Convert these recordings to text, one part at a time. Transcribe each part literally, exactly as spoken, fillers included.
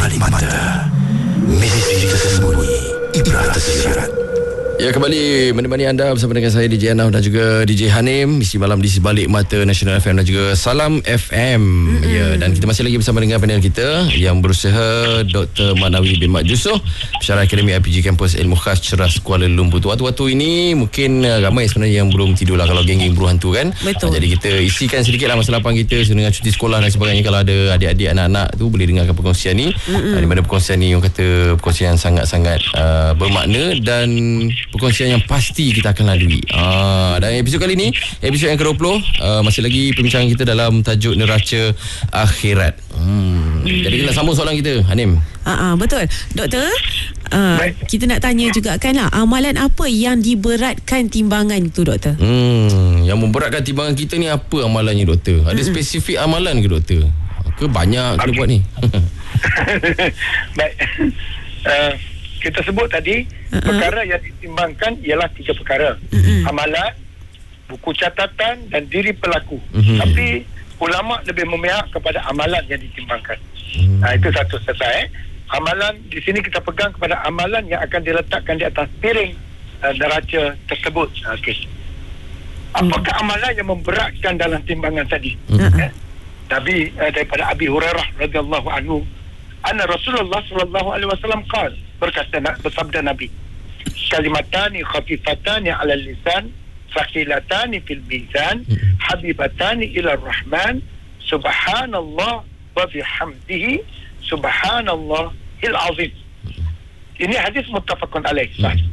Sebalik Mata, misteri tersembunyi, ibrat tersirat. Ya, kembali menemani anda bersama dengan saya D J Anam dan juga D J Hanim misi malam di Sebalik Mata Nasional F M dan juga Salam F M. Mm-hmm. Ya, dan kita masih lagi bersama dengan panel kita yang berusaha Doktor Manawi bin Mat Yusof, Pensyarah Akademi I P G Kampus Ilmu Khas Ceras Kuala Lumpur. Waktu-waktu ini mungkin uh, ramai sebenarnya yang belum tidur lah kalau geng-geng buruh hantu kan. Betul. Uh, jadi kita isikan sedikit lah masa lapang kita dengan cuti sekolah dan sebagainya. Kalau ada adik-adik anak-anak tu boleh dengarkan perkongsian ni. Mm-hmm. Uh, di mana perkongsian ni orang kata perkongsian yang sangat-sangat uh, bermakna dan perkongsian yang pasti kita akan lalui. Ah, dan episod kali ni, episod yang ke dua puluh, uh, masih lagi perbincangan kita dalam tajuk neraca akhirat. Hmm. Hmm. Jadi kita nak sambung soalan kita, Hanim. Ah, uh, betul. Doktor, uh, kita nak tanya juga kan lah, amalan apa yang diberatkan timbangan itu, doktor? Hmm, yang memberatkan timbangan kita ni apa amalannya, doktor? Ada hmm. spesifik amalan ke, doktor? Ke banyak kita buat ni? Baik. Uh, kita sebut tadi uh-uh. perkara yang ditimbangkan ialah tiga perkara. Uh-uh. Amalan, buku catatan dan diri pelaku. Uh-huh. Tapi ulama lebih memihak kepada amalan yang ditimbangkan. Uh-huh. Nah, itu satu selesai. Eh. Amalan di sini kita pegang kepada amalan yang akan diletakkan di atas piring uh, neraca tersebut. Okey. Apakah uh-huh. amalan yang memberatkan dalam timbangan tadi? Uh-huh. Eh? Nabi uh, daripada Abi Hurairah radhiyallahu anhu, anna Rasulullah sallallahu alaihi wasallam qala, berkata, bersabda Nabi, kalimatani khafifatani ala lisan thaqilatani fil mizan habibatani ila rahman subhanallah wa bihamdihi subhanallahil azim. Ini hadis muttafaqun alaih.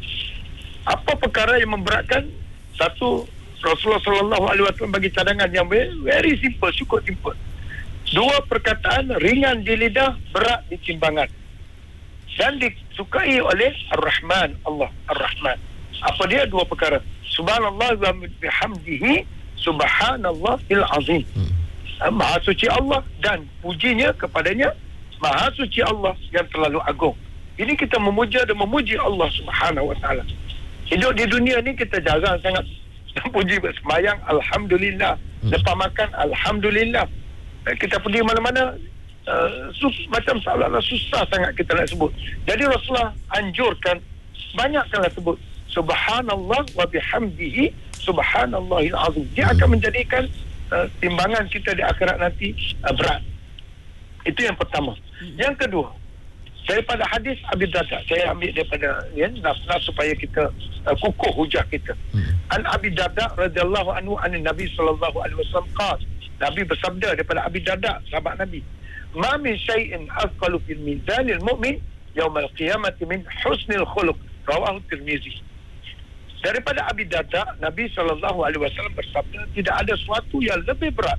Apa perkara yang memberatkan? Satu, Rasulullah sallallahu alaihi wasallam bagi cadangan yang very simple, cukup simple. Dua perkataan ringan di lidah, berat di timbangan dan disukai oleh Ar-Rahman, Allah Ar-Rahman. Apa dia? Dua perkara. Subhanallah wa bihamdihi subhanallahil azim. Hmm. Maha suci Allah dan pujinya kepadanya Maha suci Allah yang terlalu agung. Ini kita memuja dan memuji Allah Subhanahu wa taala. Hidup di dunia ni kita jarang sangat puji, bersemayang alhamdulillah, hmm. lepas makan alhamdulillah. Kita pergi mana-mana Uh, sus, macam seolah-olah susah sangat kita nak sebut. Jadi Rasulullah anjurkan banyakkanlah sebut subhanallah wa bihamdihi subhanallahil azim. Dia akan menjadikan uh, timbangan kita di akhirat nanti uh, berat. Itu yang pertama. Yang kedua, daripada hadis Abi Darda, saya ambil daripada ya, nas-nas supaya kita uh, kukuh hujah kita. An Abi Darda radhiyallahu anhu an Nabi sallallahu alaihi wasallam qala, Nabi bersabda daripada Abi Darda, sahabat Nabi, ma min syai'in athqalu fil mizanil mu'min yaumal qiyamati min husnil khuluq, rawahu Tirmizi. Daripada Abi Darda, Nabi sallallahu alaihi wasallam bersabda, tidak ada sesuatu yang lebih berat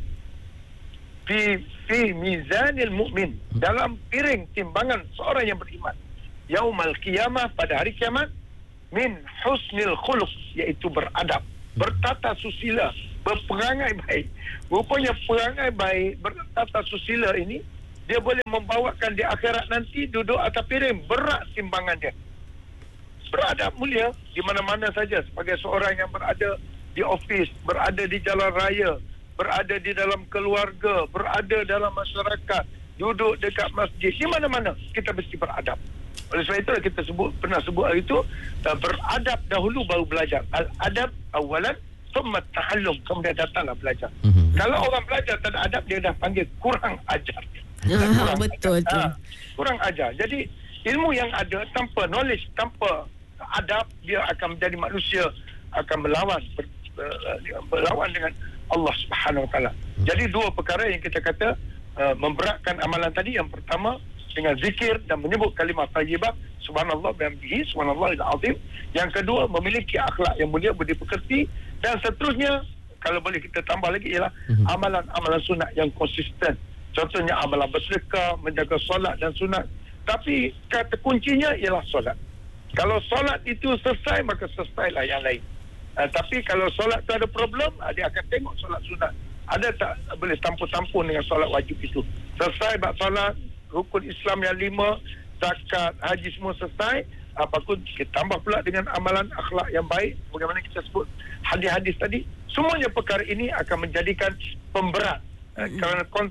fi fi mizanil mu'min, dalam piring timbangan seorang yang beriman yaumal qiyamah, pada hari kiamat, min husnil khuluq, iaitu beradab, bertata susila, berperangai baik. Rupanya perangai baik, bertata susila ini dia boleh membawakan di akhirat nanti duduk atas piring, berat timbangan dia. Beradab mulia di mana-mana saja, sebagai seorang yang berada di ofis, berada di jalan raya, berada di dalam keluarga, berada dalam masyarakat, duduk dekat masjid, di mana-mana kita mesti beradab. Oleh sebab itu kita sebut, pernah sebut hari itu, beradab dahulu baru belajar. Al-adab awalan thumma ta'allum, kemudian datanglah belajar. Mm-hmm. Kalau orang belajar tak ada adab, dia dah panggil kurang ajar. Ah, kurang betul tu. Ha, kurang ajar. Jadi ilmu yang ada tanpa knowledge, tanpa adab, dia akan menjadi manusia akan melawan ber, ber, berlawan dengan Allah Subhanahu wa taala. Jadi dua perkara yang kita kata uh, memberatkan amalan tadi. Yang pertama dengan zikir dan menyebut kalimah thayyibah, subhanallah bihamdihi subhanallahil azim. Yang kedua memiliki akhlak yang mulia, budi pekerti, dan seterusnya kalau boleh kita tambah lagi ialah mm-hmm. amalan-amalan sunat yang konsisten. Contohnya amalan bersedekah, menjaga solat dan sunat. Tapi kata kuncinya ialah solat. Kalau solat itu selesai, maka selesailah yang lain. Uh, tapi kalau solat tu ada problem, uh, dia akan tengok solat sunat. Ada tak boleh tampun-tampun dengan solat wajib itu. Selesai bab solat, rukun Islam yang lima, zakat, haji semua selesai. Apa pun kita tambah pula dengan amalan akhlak yang baik, bagaimana kita sebut hadis-hadis tadi. Semuanya perkara ini akan menjadikan pemberat. Uh, kerana konteks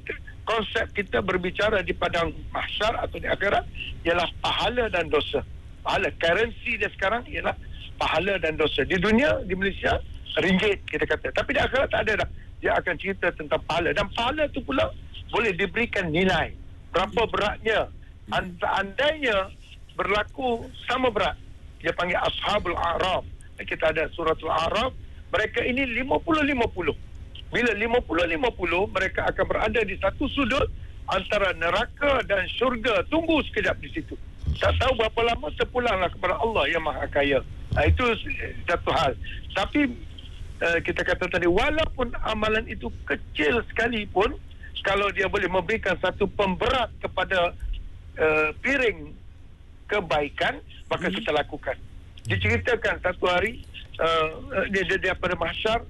konsep kita berbicara di padang mahsyar atau di akhirat ialah pahala dan dosa. Pahala, currency dia sekarang ialah pahala dan dosa. Di dunia, di Malaysia, ringgit kita kata. Tapi di akhirat tak ada dah. Dia akan cerita tentang pahala. Dan pahala tu pula boleh diberikan nilai. Berapa beratnya. Andainya berlaku sama berat. Dia panggil Ashabul A'raf. Kita ada suratul A'raf. Mereka ini lima puluh lima puluh. Bila lima puluh lima puluh, mereka akan berada di satu sudut antara neraka dan syurga. Tunggu sekejap di situ. Tak tahu berapa lama terpulanglah kepada Allah yang Maha Kaya. Nah, itu satu hal. Tapi uh, kita kata tadi, walaupun amalan itu kecil sekalipun, kalau dia boleh memberikan satu pemberat kepada uh, piring kebaikan, maka hmm. kita lakukan. Diceritakan satu hari uh, dia, dia, dia pada mahsyar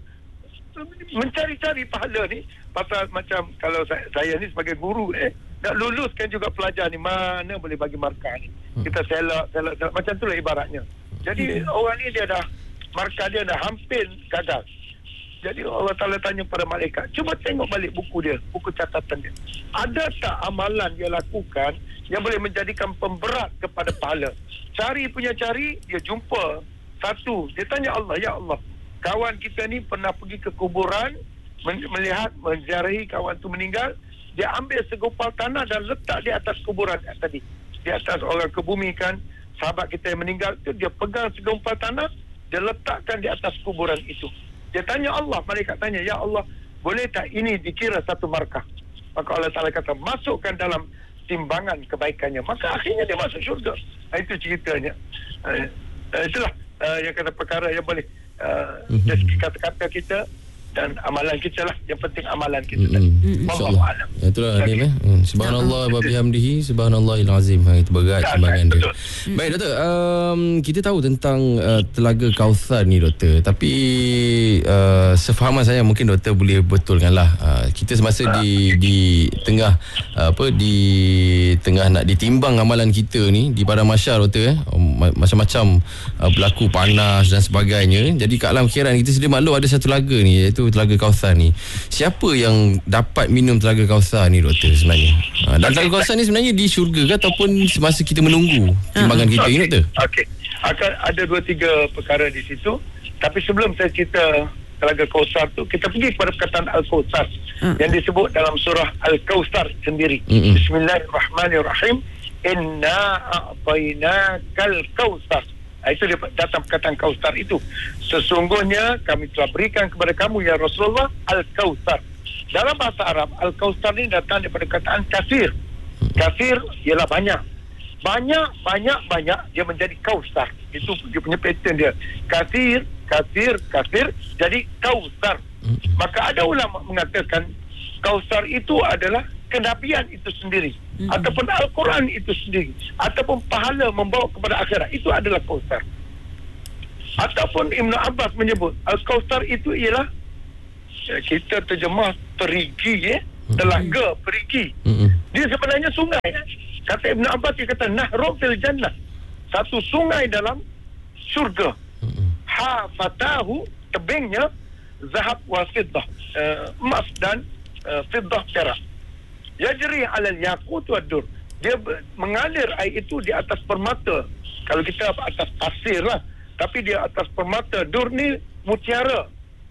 mencari-cari pahala ni, pasal macam kalau saya, saya ni sebagai guru eh nak luluskan juga pelajar ni, mana boleh bagi markah ni, kita selak, selak, selak. Macam tu lah ibaratnya. Jadi hmm. orang ni dia dah markah dia dah hampir gagal. Jadi Allah Ta'ala tanya pada malaikat, cuba tengok balik buku dia, buku catatan dia, ada tak amalan dia lakukan yang boleh menjadikan pemberat kepada pahala? Cari punya cari, dia jumpa satu. Dia tanya Allah, ya Allah, kawan kita ni pernah pergi ke kuburan, melihat, menziarahi kawan tu meninggal. Dia ambil segumpal tanah dan letak di atas kuburan tadi. Di atas orang kebumikan sahabat kita yang meninggal tu, dia pegang segumpal tanah, dia letakkan di atas kuburan itu. Dia tanya Allah, malaikat tanya, ya Allah, boleh tak ini dikira satu markah? Maka Allah Ta'ala kata, masukkan dalam timbangan kebaikannya. Maka akhirnya dia masuk syurga. Itu ceritanya. Uh, uh, itulah uh, yang kata perkara yang boleh uh, dari segi kata-kata kita dan amalan kita lah. Yang penting amalan kita tadi. Mm-hmm. InsyaAllah. Ya, itulah Adim eh. Subhanallah wa bihamdihi, subhanallahil azim. Itu berat timbangan dia. Mm. Baik doktor, um, kita tahu tentang uh, Telaga Kauthar ni doktor. Tapi uh, sefahaman saya, mungkin doktor boleh betulkanlah. Uh, kita semasa di di tengah uh, apa di tengah nak ditimbang amalan kita ni di padang mahsyar doktor eh. Macam-macam uh, berlaku panas dan sebagainya. Jadi kat alam akhirat kita sedia maklum ada satu telaga ni, iaitu Telaga Kauthar ni. Siapa yang dapat minum Telaga Kauthar ni doktor sebenarnya? Ha, dan Telaga Kauthar ni sebenarnya di syurga ke ataupun semasa kita menunggu timbangan kita ni doktor? Okey. Akan ada dua tiga perkara di situ. Tapi sebelum saya cerita Telaga Kauthar tu, kita pergi kepada perkataan Al-Kauthar hmm. yang disebut dalam surah Al-Kauthar sendiri. Hmm. Bismillahirrahmanirrahim. Inna a'tainakal kautsar. Itu dia datang perkataan Kautsar itu. Sesungguhnya kami telah berikan kepada kamu ya Rasulullah Al-Kautsar. Dalam bahasa Arab, Al-Kautsar ini datang daripada perkataan kasir. Kasir ialah banyak. Banyak, banyak, banyak dia menjadi Kautsar. Itu dia punya pattern dia. Kasir, kasir, kasir jadi Kautsar. Maka ada ulama mengatakan Kautsar itu adalah kenabian itu sendiri, hmm. ataupun Al-Quran itu sendiri, ataupun pahala membawa kepada akhirat, itu adalah Kautsar. Ataupun Ibn Abbas menyebut Al-Kautsar itu ialah, ya, kita terjemah perigi, ya, telaga, perigi. Hmm. Dia sebenarnya sungai. Kata Ibn Abbas, dia kata Nahrun fil Jannah, satu sungai dalam syurga. Hmm. Hafatahu, tebingnya zahab wa fiddah, uh, emas dan uh, fiddah, perak. Yajri alal yaqut wa dur. Dia mengalir air itu di atas permata. Kalau kita atas pasir lah, tapi dia atas permata. Dur ni mutiara.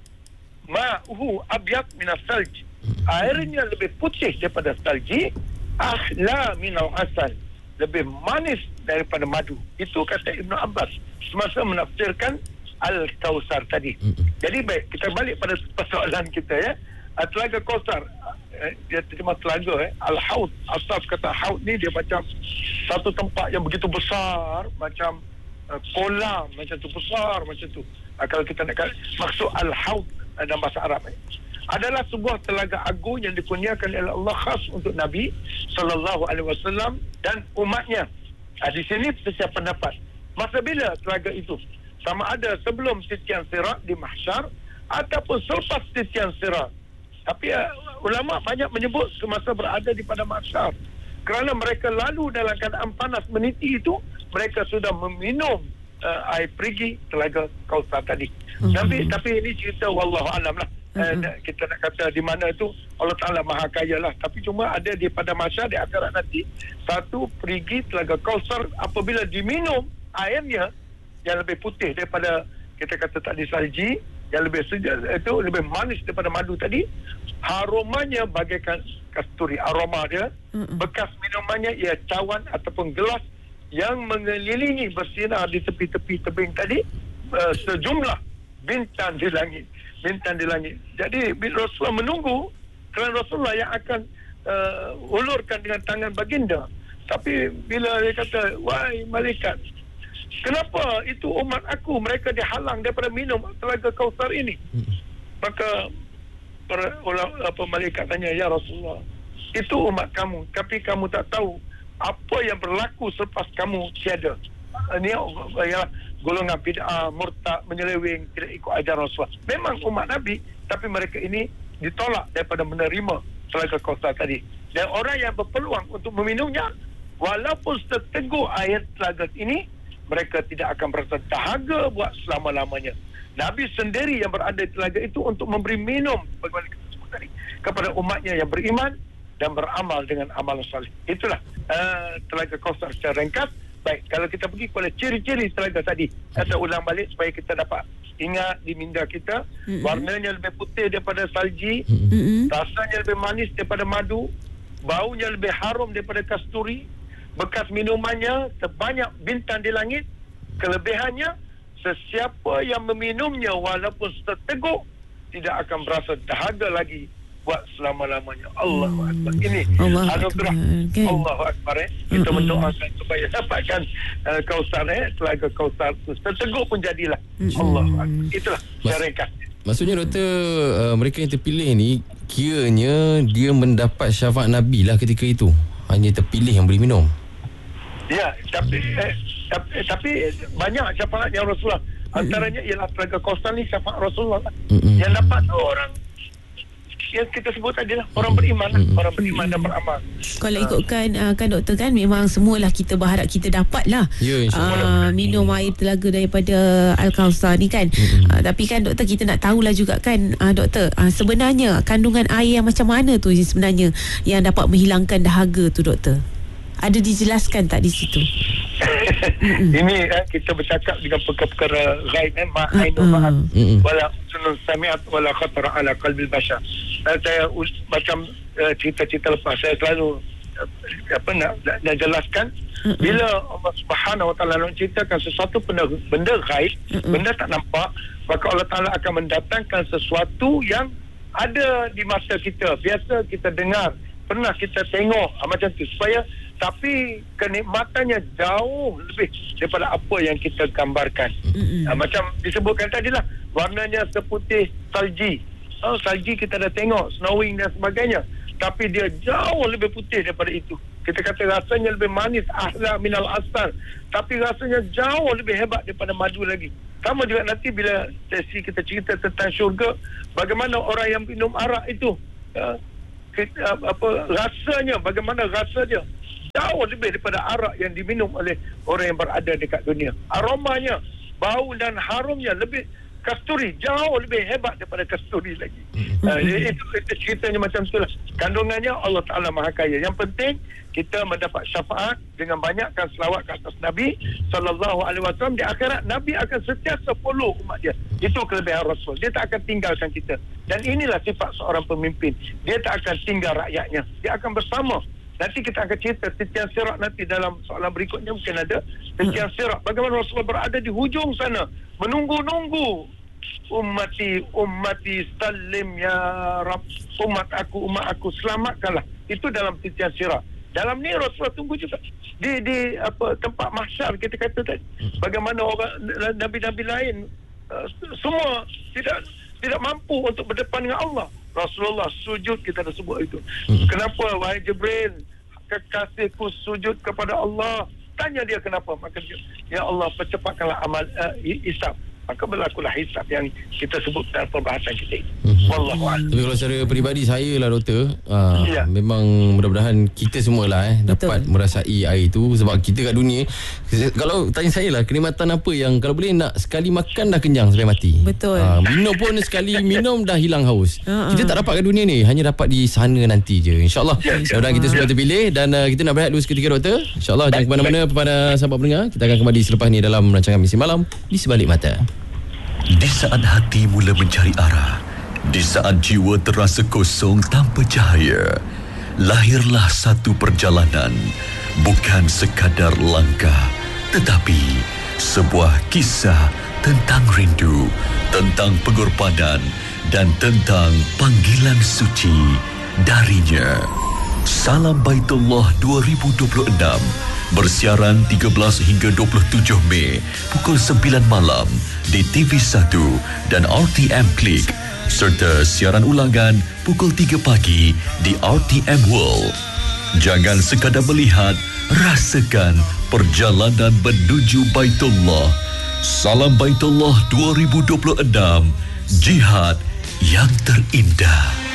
Ma'uhu abyad minas salj. Airnya lebih putih daripada salji. Ahla minal asal. Lebih manis daripada madu. Itu kata Ibn Abbas semasa menafsirkan Al-Kautsar tadi. Jadi baik, kita balik pada persoalan kita ya. Telaga Kautsar, eh, dia terjemah telaga eh. Al-Haud, asas kata Haud ni dia macam satu tempat yang begitu besar, macam uh, kolam macam tu, besar macam tu. Uh, kalau kita nak maksud Al-Haud uh, dalam bahasa Arab eh, adalah sebuah telaga agung yang dikurniakan oleh Allah khas untuk Nabi sallallahu alaihi wasallam dan umatnya. Uh, di sini sesiapa pendapat masa bila telaga itu, sama ada sebelum titian sirat di mahsyar ataupun selepas titian sirat. Tapi uh, ulama banyak menyebut semasa berada di padang mahsyar, kerana mereka lalu dalam keadaan panas meniti itu, mereka sudah meminum uh, air perigi Telaga Kautsar tadi. Mm-hmm. Tapi tapi ini cerita wallahu alam lah. Uh-huh. Uh, kita nak kata di mana itu Allah Ta'ala maha kaya lah. Tapi cuma ada di pada masa di akhirat nanti, satu perigi Telaga Kausar apabila diminum airnya yang lebih putih daripada kita kata tadi salji, yang lebih sejuk itu lebih manis daripada madu tadi, aromanya bagaikan kasturi, aroma dia. Uh-huh. Bekas minumannya ia cawan ataupun gelas yang mengelilingi bersinar di tepi-tepi tebing tadi, uh, sejumlah bintang di langit. Bintang di langit. Jadi bila Rasulullah menunggu, kerana Rasulullah yang akan uh, ulurkan dengan tangan baginda. Tapi bila dia kata, wahai malaikat, kenapa itu umat aku, mereka dihalang daripada minum Telaga Kausar ini? Hmm. Maka para ulama, apa, malaikat tanya, ya Rasulullah, itu umat kamu, tapi kamu tak tahu apa yang berlaku selepas kamu tiada. Ini ya, golongan bid'ah, murtad, menyeleweng, tidak ikut ajaran Rasulullah. Memang umat Nabi, tapi mereka ini ditolak daripada menerima Telaga Kausar tadi. Dan orang yang berpeluang untuk meminumnya, walaupun seteguk air telaga ini, mereka tidak akan berasa dahaga buat selama-lamanya. Nabi sendiri yang berada di telaga itu untuk memberi minum bagaimana kita sebut tadi, kepada umatnya yang beriman dan beramal dengan amal salih. Itulah uh, Telaga Kausar secara ringkas. Baik, kalau kita pergi kepada ciri-ciri telaga tadi, saya ulang balik supaya kita dapat ingat di minda kita. Mm-hmm. Warnanya lebih putih daripada salji, mm-hmm. rasanya lebih manis daripada madu, baunya lebih harum daripada kasturi, bekas minumannya sebanyak bintang di langit. Kelebihannya, sesiapa yang meminumnya walaupun seteguk tidak akan berasa dahaga lagi buat selama-lamanya. Allahu Akbar. Ini anugerah Allahu Akbar. Eh. Kita mm-hmm. mendoakan supaya dapatkan uh, Kausar, eh, Telaga Kausar itu. Seteguk pun jadilah. Mm-hmm. Allahu Akbar. Itulah cara ringkas. Maksudnya doktor, uh, mereka yang terpilih ni kiranya dia mendapat syafaat Nabi lah ketika itu. Hanya terpilih yang boleh minum. Ya, tapi eh, tapi, tapi banyak syafaat yang Rasulullah. Antaranya ialah Telaga Kausar ni syafaat Rasulullah. Mm-hmm. Yang dapat tu orang yang kita sebut tadi lah, orang beriman lah, hmm. orang beriman dan beramal. Kalau ikutkan uh, kan doktor, kan memang semualah kita berharap kita dapat lah ya, uh, minum air telaga daripada Al-Kausar ni kan. hmm. uh, tapi kan doktor, kita nak tahulah juga kan uh, doktor, uh, sebenarnya kandungan air yang macam mana tu sebenarnya yang dapat menghilangkan dahaga tu doktor? Ada dijelaskan tak di situ? Ini eh, kita bercakap dengan perkara-perkara ghaib, eh, ma'ainu ma'at wala sunun sami'at wala khatara ala qalbil bashar. Saya uh, macam uh, cerita-cerita lepas, saya selalu uh, apa nak, nak, nak jelaskan, bila Allah Subhanahu Wa Taala nak ceritakan sesuatu benda, benda ghaib, benda tak nampak, maka Allah Taala akan mendatangkan sesuatu yang ada di mata kita, biasa kita dengar, pernah kita tengok, ah, macam tu, supaya tapi kenikmatannya jauh lebih daripada apa yang kita gambarkan. Mm-hmm. Ha, macam disebutkan tadi lah, warnanya seputih salji. Oh, salji kita dah tengok, snowing dan sebagainya. Tapi dia jauh lebih putih daripada itu. Kita kata rasanya lebih manis, ahla minal asal. Tapi rasanya jauh lebih hebat daripada madu lagi. Sama juga nanti bila sesi kita cerita tentang syurga, bagaimana orang yang minum arak itu, uh, kita, apa rasanya, bagaimana rasa dia jauh lebih daripada arak yang diminum oleh orang yang berada dekat dunia. Aromanya, bau dan harumnya lebih kasturi, jauh lebih hebat daripada kasturi lagi. uh, itu, itu ceritanya macam itulah. Kandungannya Allah Ta'ala Maha Kaya. Yang penting kita mendapat syafaat dengan banyakkan selawat ke atas Nabi sallallahu alaihi wasallam. Di akhirat Nabi akan sentiasa follow umat dia. Itu kelebihan Rasul. Dia tak akan tinggalkan kita. Dan inilah sifat seorang pemimpin. Dia tak akan tinggal rakyatnya. Dia akan bersama. Nanti kita akan cerita titian sirat nanti dalam soalan berikutnya, mungkin ada titian sirat. Bagaimana Rasulullah berada di hujung sana, menunggu-nunggu. Ummati, ummati, salim ya Rab. Umat aku, umat aku, selamatkanlah. Itu dalam titian sirat. Dalam ni Rasulullah tunggu juga. Di di apa tempat mahsyar kita kata tadi. Bagaimana orang nabi-nabi lain uh, semua tidak tidak mampu untuk berdepan dengan Allah. Rasulullah sujud, kita dah sebut itu. Hmm. Kenapa wahai Jibril, kekasihku sujud kepada Allah? Tanya dia kenapa. Maka dia, ya Allah, percepatkanlah amal uh, hisab. maka berlakulah hisab yang kita sebut dalam perbahasan kita ini. Mhm. Wallahu a'lam. Tapi kalau secara peribadi saya lah doktor, uh, Ya. memang mudah-mudahan kita semualah eh dapat Betul. merasai air tu, sebab kita kat dunia, kalau tanya saya lah, kenikmatan apa yang kalau boleh nak sekali makan dah kenyang sampai mati. Betul. Uh, minum pun sekali minum dah hilang haus. Uh-uh. Kita tak dapat kat dunia ni, hanya dapat di sana nanti je. InsyaAllah. Ya, Mudah-mudahan kita semua terpilih dan uh, kita nak berehat dulu seketika doktor. InsyaAllah jangan ke mana-mana kepada sahabat pendengar. Kita akan kembali selepas ni dalam rancangan Misi Malam di Sebalik Mata. Di saat hati mula mencari arah, di saat jiwa terasa kosong tanpa cahaya, lahirlah satu perjalanan. Bukan sekadar langkah, tetapi sebuah kisah tentang rindu, tentang pengorbanan dan tentang panggilan suci darinya. Salam Baitullah dua ribu dua puluh enam bersiaran tiga belas hingga dua puluh tujuh Mei pukul sembilan malam di T V satu dan R T M Klik, serta siaran ulangan pukul tiga pagi di R T M World. Jangan sekadar melihat, rasakan perjalanan menuju Baitullah. Salam Baitullah dua ribu dua puluh enam, jihad yang terindah.